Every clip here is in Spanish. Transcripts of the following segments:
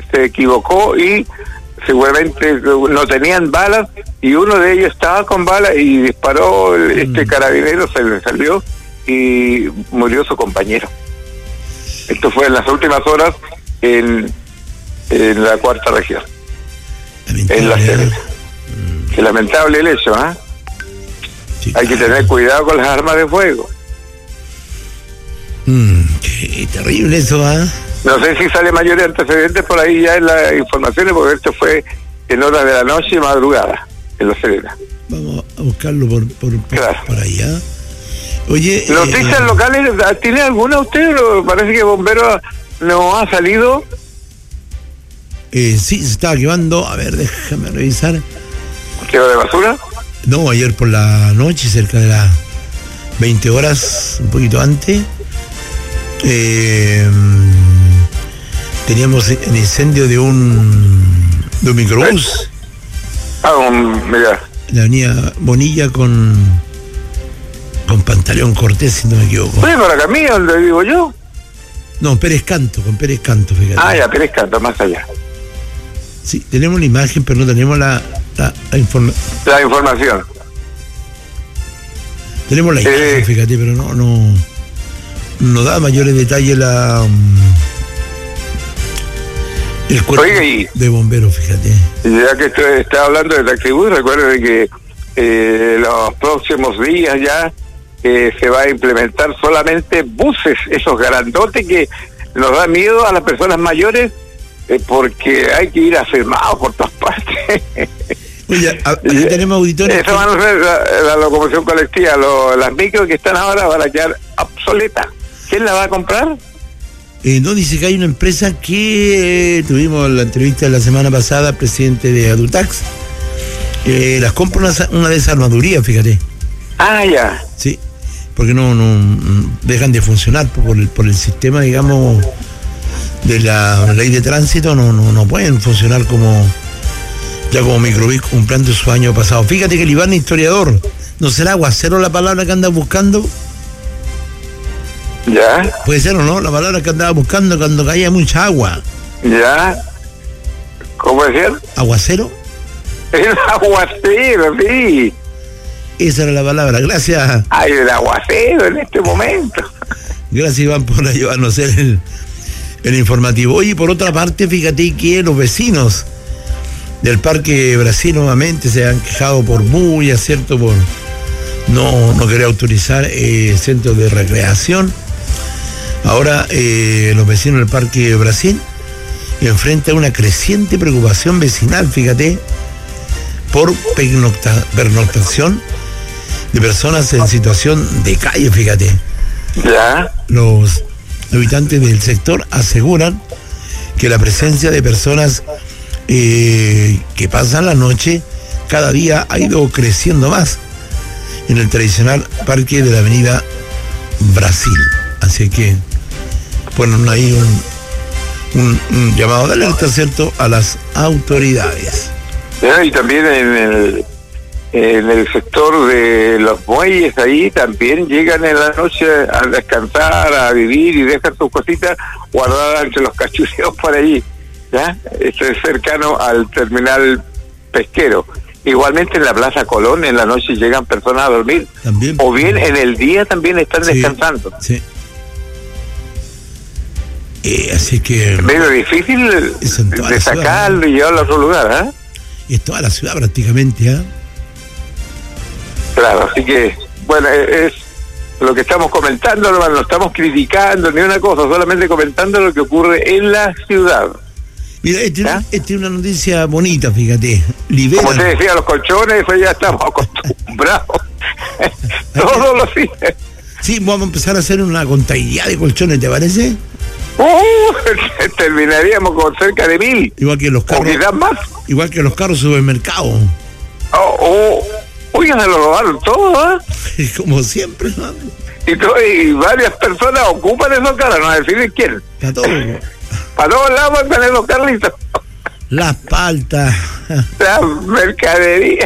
se equivocó y seguramente no tenían balas y uno de ellos estaba con balas y disparó, carabinero se le salió y murió su compañero. Esto fue en las últimas horas en la cuarta región, en La Serena. Qué lamentable el hecho, ¿ah? Sí, hay que tener cuidado con las armas de fuego. Qué terrible eso, ¿ah? No sé si sale mayores antecedentes por ahí ya en las informaciones, porque esto fue en horas de la noche y madrugada en La Serena. Vamos a buscarlo claro. por allá. Oye, noticias locales, ¿tiene alguna usted? Parece que Bombero no ha salido. Sí, se estaba quemando. A ver, déjame revisar. ¿Quedó de basura? No, ayer por la noche, cerca de las 20 horas, un poquito antes. Teníamos el incendio de un microbús. Mira. La avenida Bonilla con Pantaleón Cortés, si no me equivoco. Oye, para acá mío, donde vivo yo. No, Pérez Canto, fíjate. Ah, ya, Pérez Canto, más allá. Sí, tenemos la imagen, pero no tenemos la información. Tenemos la imagen, fíjate, pero no da mayores detalles el cuerpo de bomberos, fíjate. Ya que está hablando de taxibús, recuerde que los próximos días ya se va a implementar solamente buses, esos grandotes que nos da miedo a las personas mayores, porque hay que ir afirmados por todas partes. Oye, aquí tenemos auditores. Eso van a ser la locomoción colectiva. Las micros que están ahora van a quedar obsoletas. ¿Quién la va a comprar? No, dice que hay una empresa que tuvimos la entrevista la semana pasada, presidente de Adutax. Las compra una desarmaduría, fíjate. Ah, ya. Sí, porque no dejan de funcionar por el sistema, digamos, de la ley de tránsito. No pueden funcionar como microbús cumpliendo su año pasado. Fíjate que el Iván es historiador. ¿No será aguacero la palabra que andas buscando? ¿Ya? Puede ser o no, la palabra que andaba buscando cuando caía mucha agua. ¿Ya? ¿Cómo decir? ¿Aguacero? El aguacero, sí. Esa era la palabra, gracias. Ay, el aguacero en este momento. Gracias, Iván, por ayudarnos a hacer el informativo. Oye, por otra parte, fíjate que los vecinos del Parque Brasil nuevamente se han quejado por bulla, ¿cierto? Por no querer autorizar centros de recreación. Ahora los vecinos del Parque Brasil enfrentan una creciente preocupación vecinal, fíjate, por pernoctación de personas en situación de calle, fíjate. ¿Ya? Los habitantes del sector aseguran que la presencia de personas que pasan la noche cada día ha ido creciendo más en el tradicional parque de la avenida Brasil. Así que ponen ahí un llamado de alerta, ¿cierto?, a las autoridades. Y también en el sector de los muelles, ahí también llegan en la noche a descansar, a vivir y dejan sus cositas guardadas entre los cachureos por allí, ¿ya? Esto es cercano al terminal pesquero. Igualmente en la Plaza Colón en la noche llegan personas a dormir. También. O bien en el día también están descansando. Sí. Así que... Medio difícil de sacarlo y llevarlo a otro lugar, ¿eh? Es toda la ciudad prácticamente, ¿eh? Claro, así que, bueno, es lo que estamos comentando, no estamos criticando ni una cosa, solamente comentando lo que ocurre en la ciudad. Mira, esta es una noticia bonita, fíjate. Liberan. Como te decía, los colchones, eso ya estamos acostumbrados. Todos los días. Sí, vamos a empezar a hacer una contabilidad de colchones, ¿te parece? Terminaríamos con cerca de 1.000. Igual que los carros. O quizás más. Igual que los carros supermercados. Oigan, se lo robaron todo, ¿eh? Como siempre, ¿no? Y varias personas ocupan esos carros, no deciden quién. Para todo. Para todos lados van a tener los carritos. Las paltas. La mercadería.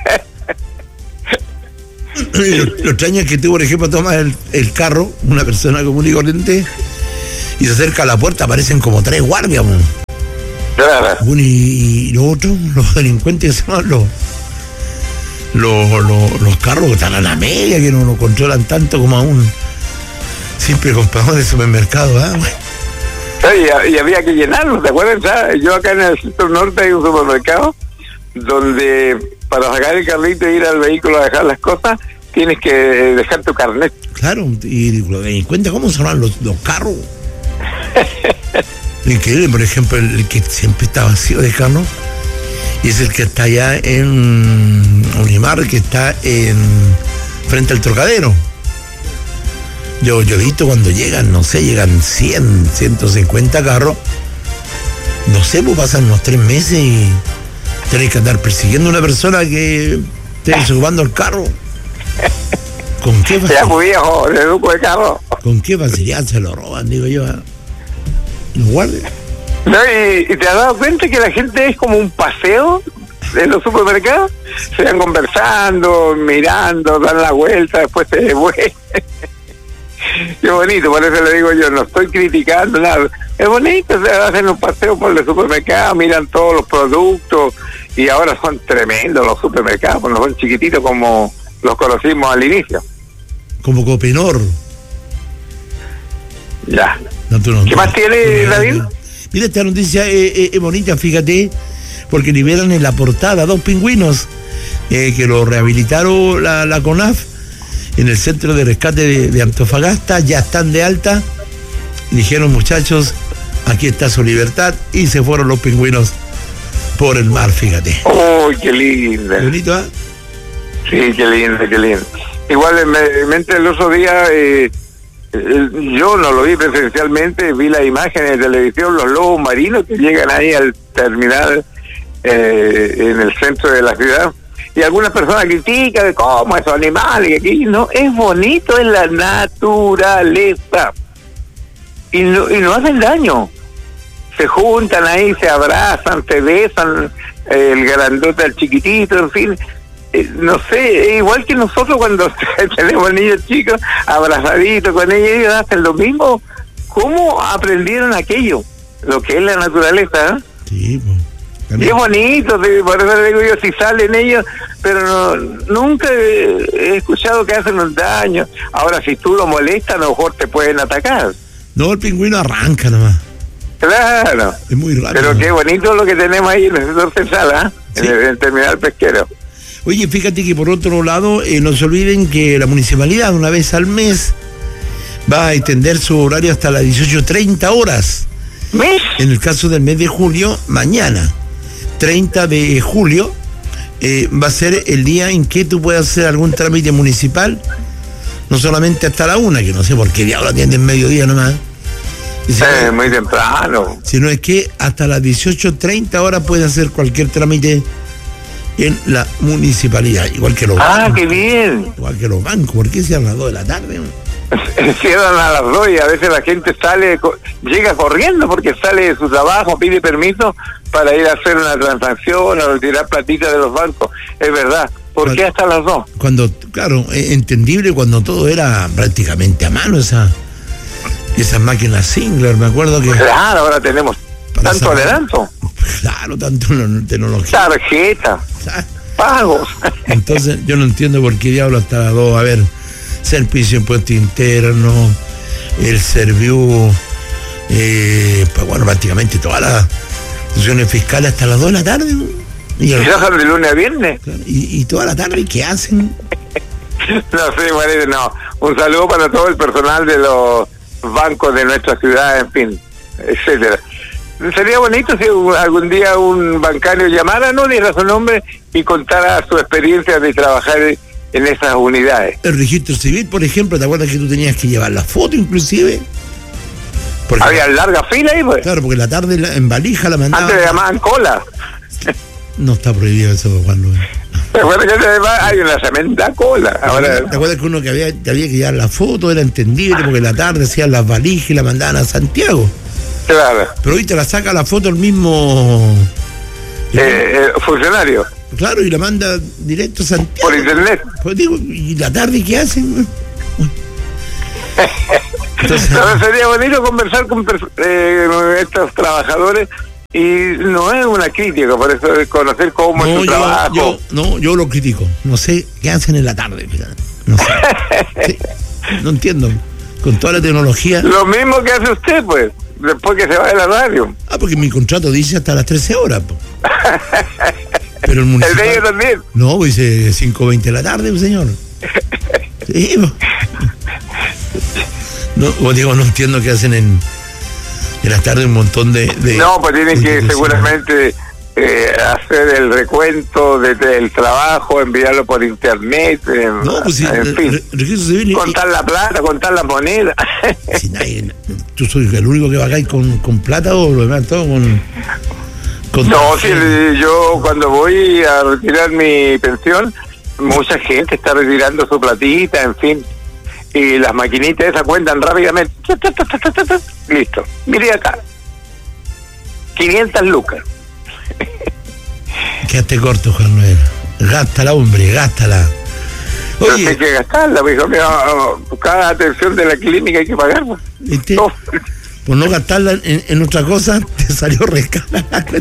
Lo extraño es que tú, por ejemplo, tomas el carro, una persona común y corriente, y se acerca a la puerta, aparecen como 3 guardias, man. Claro. Bueno, y lo otro, los delincuentes son los carros que están a la media, que no lo controlan tanto como a un simple comprador de supermercado, ¿ah? Y había que llenarlo, ¿te acuerdas? ¿Sabes? Yo acá en el sector norte hay un supermercado donde para sacar el carrito e ir al vehículo a dejar las cosas tienes que dejar tu carnet. Claro, y los delincuentes, ¿cómo sonan los carros? Increíble, por ejemplo, el que siempre está vacío de carros y es el que está allá en Unimar, que está frente al Trocadero. Yo he visto cuando llegan, no sé, llegan 100, 150 carros, no sé, pues pasan unos 3 meses y tenés que andar persiguiendo a una persona que esté desocupando el carro. ¿Con qué facilidad? Ya muy viejo, de grupo de carro. ¿Con qué facilidad se lo roban, digo yo? Los guardias. No, y te has dado cuenta que la gente es como un paseo en los supermercados. Se van conversando, mirando, dan la vuelta, después se devuelven. Qué bonito, por eso le digo yo, no estoy criticando nada. Es bonito, se hacen un paseo por el supermercado, miran todos los productos y ahora son tremendos los supermercados, no son chiquititos como los conocimos al inicio. Como Copenor. Ya. No, ¿Qué más tiene, David? Mira, esta noticia es bonita, fíjate, porque liberan en la portada 2 pingüinos que lo rehabilitaron la CONAF en el centro de rescate de Antofagasta, ya están de alta. Dijeron, muchachos, aquí está su libertad, y se fueron los pingüinos por el mar, fíjate. ¡Oh, qué linda! Bonito, ¿eh? Sí, qué lindo, qué lindo. Igualmente el otro día, yo no lo vi presencialmente, vi las imágenes de televisión, los lobos marinos que llegan ahí al terminal en el centro de la ciudad. Y algunas personas critican de cómo esos animales, que aquí no, es bonito, es la naturaleza. Y no hacen daño. Se juntan ahí, se abrazan, se besan, el grandote al chiquitito, en fin. No sé, es igual que nosotros cuando tenemos niños chicos abrazaditos con ellos hacen lo mismo. ¿Cómo aprendieron aquello? Lo que es la naturaleza, ¿eh? Sí, pues. Y es bonito, por eso le digo yo, si salen ellos, pero nunca he escuchado que hacen un daño. Ahora, si tú lo molestas, a lo mejor te pueden atacar. No, el pingüino arranca nomás. Claro. Es muy rápido. Pero qué bonito lo que tenemos ahí en el sector central, ¿eh? Sí. En el terminal pesquero. Oye, fíjate que por otro lado, no se olviden que la municipalidad una vez al mes va a extender su horario hasta las 18:30 horas. ¿Mes? En el caso del mes de julio, mañana, 30 de julio, va a ser el día en que tú puedas hacer algún trámite municipal, no solamente hasta la 1, que no sé por qué diablo atienden mediodía nomás. Muy temprano. Sino es que hasta las 18:30 horas puedes hacer cualquier trámite en la municipalidad, igual que los bancos. Ah, qué bien. Igual que los bancos, ¿por qué cierran a las 2 de la tarde? Cierran a las 2 y a veces la gente llega corriendo porque sale de su trabajo, pide permiso para ir a hacer una transacción o retirar platita de los bancos. Es verdad. ¿Por qué hasta las 2? Cuando, claro, es entendible cuando todo era prácticamente a mano, esas máquinas Singler, me acuerdo que... Claro, ahora tenemos tanto adelanto. Claro, tanto tecnología. Tarjeta, pagos. Entonces, yo no entiendo por qué diablo hasta las 2. A ver, servicio, impuesto interno, el Serviu, pues bueno, prácticamente todas las instituciones fiscales hasta las 2 de la tarde. ¿Y trabajan de lunes a viernes? Claro, y toda la tarde, ¿qué hacen? No sé, bueno, no. Un saludo para todo el personal de los bancos de nuestra ciudad, en fin, etcétera. Sería bonito si algún día un bancario llamara, no diera su nombre y contara su experiencia de trabajar en esas unidades. El registro civil, por ejemplo, ¿te acuerdas que tú tenías que llevar la foto inclusive? Porque había larga fila ahí, pues. Claro, porque la tarde en valija la mandaban. Antes le llamaban cola. No está prohibido eso, Juan Luis. ¿Te acuerdas que además hay una tremenda cola? Ahora... ¿Te acuerdas que uno que había que llevar la foto era entendible porque la tarde hacían las valijas y la mandaban a Santiago? Claro. Pero hoy te la saca la foto el mismo funcionario. Claro, y la manda directo a Santiago. Por internet. Pues digo, ¿y la tarde qué hacen? Entonces, sería bonito conversar con estos trabajadores Y no es una crítica, por eso es conocer cómo es su trabajo. Yo lo critico. No sé qué hacen en la tarde, fíjate. No sé. Sí, no entiendo. Con toda la tecnología. Lo mismo que hace usted, pues, después que se va de la radio. Porque mi contrato dice hasta las 13 horas. Pero el municipal... ¿El de ellos también? No, dice 5:20 de la tarde, señor. Sí, no, digo, no entiendo qué hacen en la tarde un montón de no, pues tienen que seguramente hacer el recuento del trabajo, enviarlo por internet, no, pues sí, en fin, civil, contar la plata, contar la moneda. Si nadie, ¿tú soy el único que va acá con plata o lo demás todo con no, si yo cuando voy a retirar mi pensión, mucha gente está retirando su platita, en fin, y las maquinitas esas cuentan rápidamente. Listo, mire acá, 500 lucas. Quédate corto, Juan Noel. Gástala, hombre, gástala. Oye, no hay que gastarla, hijo mío. Cada atención de la clínica hay que pagarla. ¿Viste? No. Por no gastarla en otra cosa, te salió rescala.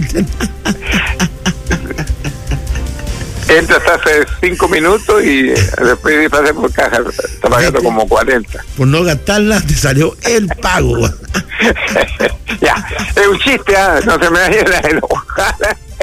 Entras hace 5 minutos y después pasa por caja, está pagando como 40. Por no gastarla, te salió el pago. Ya, es un chiste, no se me vaya a enojar.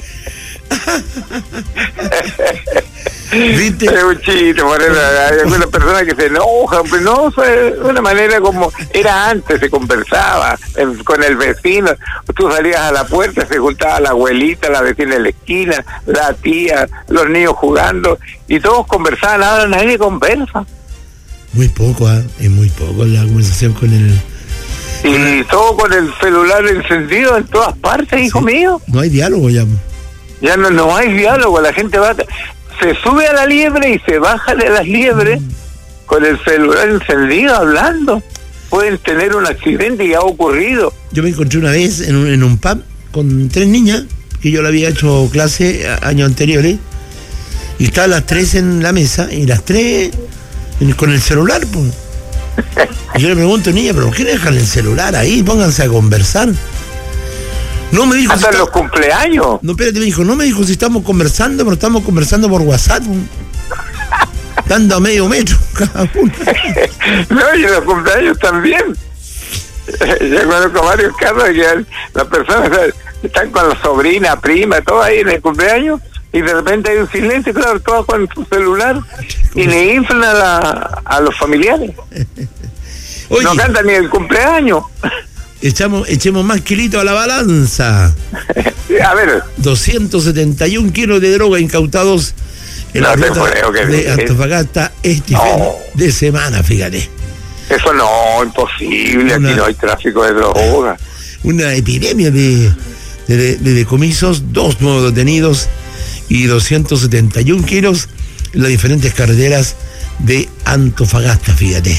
¿Viste? Es un chiste, hay algunas personas que se enojan, pero no, fue una manera como era antes, se conversaba con el vecino, tú salías a la puerta, se juntaba la abuelita, la vecina de la esquina, la tía, los niños jugando, y todos conversaban. Ahora nadie conversa. Muy poco, es muy poco la conversación con el... Y todo con el celular encendido en todas partes, hijo mío. No hay diálogo ya. Ya no hay diálogo, la gente se sube a la liebre y se baja de las liebres con el celular encendido hablando. Pueden tener un accidente y ha ocurrido. Yo me encontré una vez en un pub con 3 niñas, que yo le había hecho clase años anteriores, y estaban las 3 en la mesa, y las 3 con el celular, pues. Y yo le pregunto, niña, ¿pero por qué dejan el celular ahí? Pónganse a conversar. No me dijo. Hasta en los cumpleaños. No, espérate, me dijo si estamos conversando, pero estamos conversando por WhatsApp. Dando a medio metro cada uno. No, y en los cumpleaños también. Yo conozco varios casos que las personas están con la sobrina, prima, todo ahí en el cumpleaños, y de repente hay un silencio, claro, todos con su celular, y le inflan a los familiares. Oye, no cantan ni el cumpleaños. Echemos más kilitos a la balanza. A ver. 271 kilos de droga incautados en la ruta de Antofagasta este fin de semana, fíjate. Eso no, imposible, aquí no hay tráfico de droga. Una epidemia de decomisos, 2 nuevos detenidos y 271 kilos en las diferentes carreteras de Antofagasta, fíjate.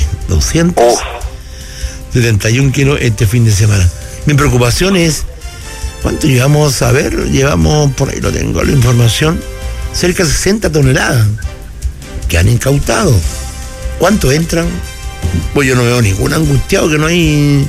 271 kilos este fin de semana. Mi preocupación es, ¿cuánto llevamos a ver? Llevamos, por ahí lo tengo la información, cerca de 60 toneladas que han incautado. ¿Cuánto entran? Pues yo no veo ningún angustiado que no hay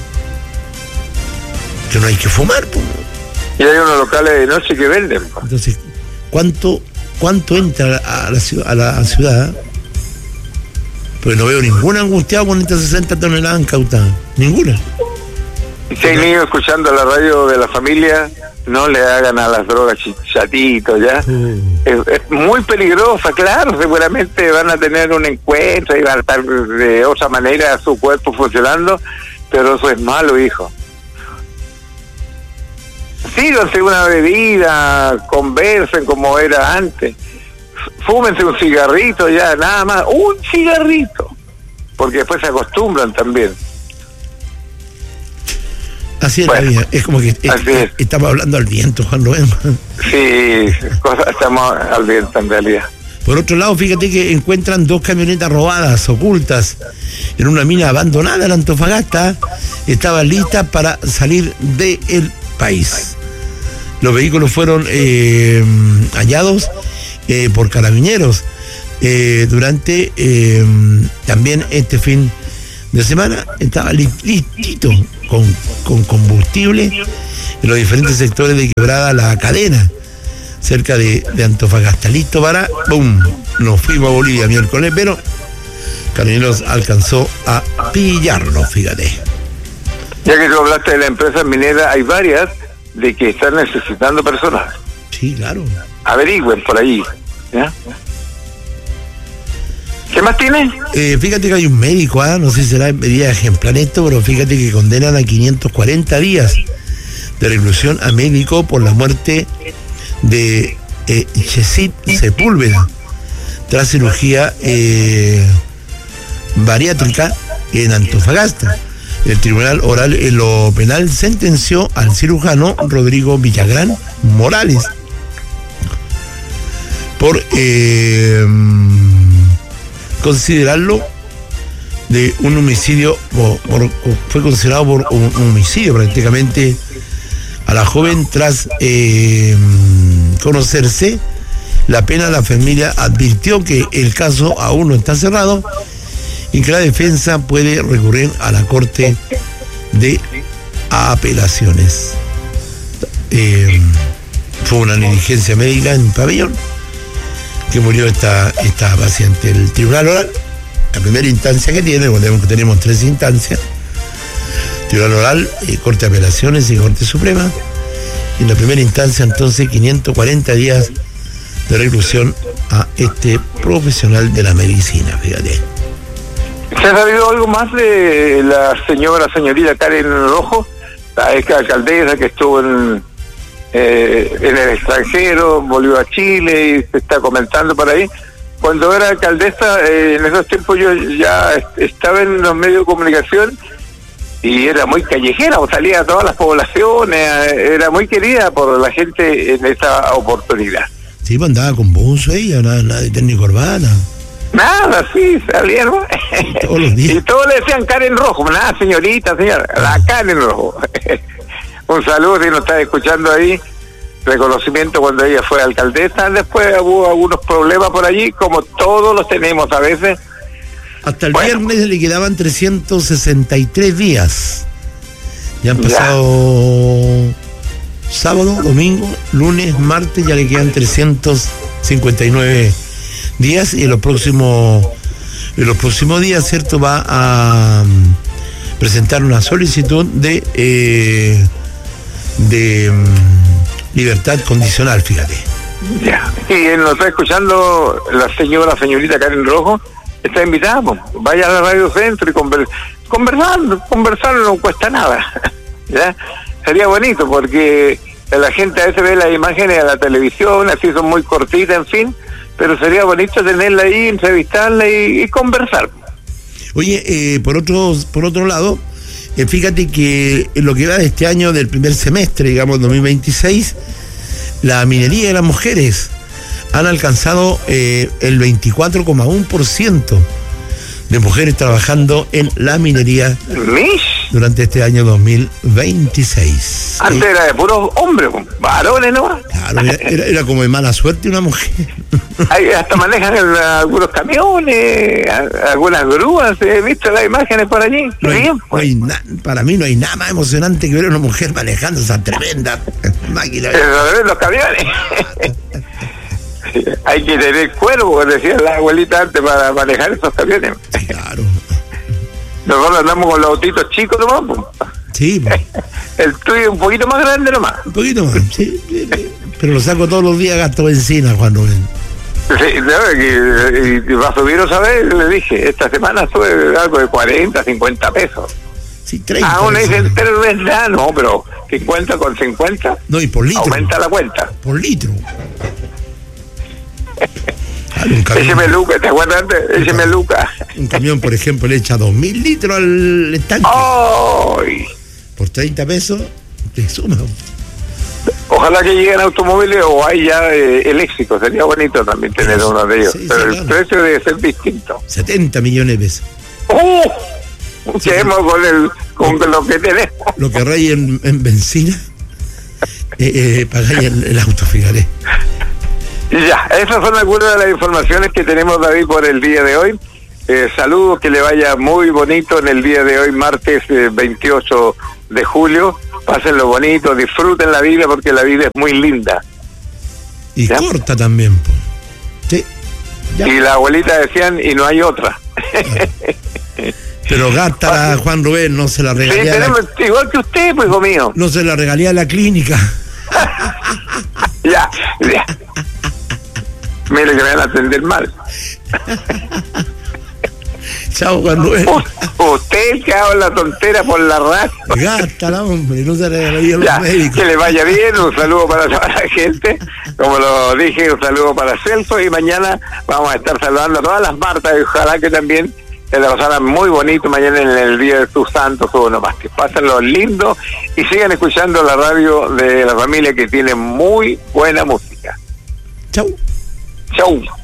que fumar, pues. Y hay unos locales de noche que venden, pues. Entonces, ¿cuánto entra a la ciudad? Pues no veo ningún angustiado con estas 60 toneladas incautadas. Ninguna. Si hay niños escuchando la radio de la familia, no le hagan a las drogas chatitos, ¿ya? Es muy peligrosa, claro, seguramente van a tener un encuentro y van a estar de otra manera su cuerpo funcionando, pero eso es malo, hijo. Síganse una bebida, conversen como era antes, fúmense un cigarrito ya, nada más, un cigarrito, porque después se acostumbran también. Así es, bueno, la vida. Es como que estamos hablando al viento, Juan Noel. Sí, estamos al viento en realidad. Por otro lado, fíjate que encuentran 2 camionetas robadas, ocultas, en una mina abandonada en Antofagasta. Estaban listas para salir del país. Los vehículos fueron hallados por carabineros durante también este fin de semana. Estaba listito con combustible en los diferentes sectores de Quebrada La Cadena, cerca de Antofagasta. Listo para, ¡pum! Nos fuimos a Bolivia miércoles, pero Carabineros alcanzó a pillarlo, fíjate. Ya que tú hablaste de la empresa minera, hay varias de que están necesitando personas. Sí, claro. Averigüen por ahí, ¿ya? ¿Qué más tiene? Fíjate que hay un médico, no sé si será en medida ejemplar esto, pero fíjate que condenan a 540 días de reclusión a médico por la muerte de Yesid Sepúlveda tras cirugía bariátrica en Antofagasta. El Tribunal Oral en lo Penal sentenció al cirujano Rodrigo Villagrán Morales por considerarlo de un homicidio, fue considerado por un homicidio prácticamente a la joven tras conocerse la pena. La familia advirtió que el caso aún no está cerrado y que la defensa puede recurrir a la Corte de Apelaciones. Fue una negligencia médica en Pabellón que murió esta paciente. El Tribunal Oral, la primera instancia que tiene, tenemos 3 instancias: Tribunal Oral, Corte de Apelaciones y Corte Suprema. Y en la primera instancia, entonces, 540 días de reclusión a este profesional de la medicina, fíjate. ¿Se ha sabido algo más de la señorita Karen Rojo, la ex alcaldesa que estuvo en el extranjero, volvió a Chile y se está comentando por ahí? Cuando era alcaldesa, en esos tiempos yo ya estaba en los medios de comunicación y era muy callejera, o salía a todas las poblaciones, era muy querida por la gente en esa oportunidad. Sí, pues andaba con buzo ella, nada de técnico urbana. Nada, sí, salieron. Todos los días. Y todos le decían Karen Rojo, nada, señorita, la Karen Rojo. Un saludo si nos está escuchando ahí. Reconocimiento cuando ella fue alcaldesa. Después hubo algunos problemas por allí, como todos los tenemos a veces. Hasta el viernes le quedaban 363 días. Ya han pasado sábado, domingo, lunes, martes, ya le quedan 359 días, y en los próximos días, ¿cierto?, va a presentar una solicitud de libertad condicional, fíjate. Ya. Y nos está escuchando la señorita Karen Rojo, está invitada, pues, vaya a la Radio Centro y conversar no cuesta nada. ¿Ya? Sería bonito porque la gente a veces ve las imágenes a la televisión, así son muy cortitas, en fin, pero sería bonito tenerla ahí, entrevistarla y conversar. Oye, por otro lado, fíjate que en lo que va de este año, del primer semestre, digamos, 2026, la minería de las mujeres han alcanzado el 24,1% de mujeres trabajando en la minería durante este año 2026. Antes era de puros hombres, varones, ¿no? Claro, era como de mala suerte una mujer. Hasta manejan algunos camiones, algunas grúas, he visto las imágenes por allí. Para mí no hay nada más emocionante que ver a una mujer manejando esa tremenda máquina. Los camiones. Hay que tener cuervo, decía la abuelita antes, para manejar esos camiones. Claro. Nosotros andamos con los autitos chicos nomás. Sí. El tuyo es un poquito más grande nomás. Un poquito más, sí. Pero lo saco todos los días, gasto benzina cuando ven. Sí, y va a subir otra vez, le dije, esta semana sube algo de 40, 50 pesos. Sí, 30. Aún dicen, pero es verdad, no, pero 50 con 50. No, y por litro. Aumenta la cuenta. Por litro. Ese Meluca, ¿te acuerdas antes? Ese Meluca. Un camión, por ejemplo, le echa 2.000 litros al estanque. ¡Ay! Por 30 pesos, te suma. Ojalá que lleguen automóviles o hay ya eléctricos. Sería bonito también tener uno de ellos. Sí, pero el precio debe ser distinto. 70 millones de pesos. Quedemos con lo que tenemos. Lo que rey en benzina, pagáis el auto, fíjate. Ya, esas son algunas de las informaciones que tenemos, David, por el día de hoy. Saludos, que le vaya muy bonito en el día de hoy, martes 28 de julio. pasen lo bonito, disfruten la vida porque la vida es muy linda. Y ¿ya? Corta también, pues. Sí. Ya. Y la abuelita decían, y no hay otra. Pero gasta Juan Rubén, no se la regalía. Sí, tenemos, igual que usted, pues, hijo mío. No se la regalía a la clínica. Ya. Mire que me van a atender mal. Chao, Juan Rubén. Usted que habla tontera por la radio. Gátala, hombre, no se regalaría a los Ya, médicos. que le vaya bien, un saludo para toda la gente. Como lo dije, un saludo para Celso. Y mañana vamos a estar saludando a todas las Martas. Y ojalá que también se la pasaran muy bonito mañana en el día de tus santos o nomás. Que pásenlo lindo y sigan escuchando la radio de la familia, que tiene muy buena música. Chau. Chau.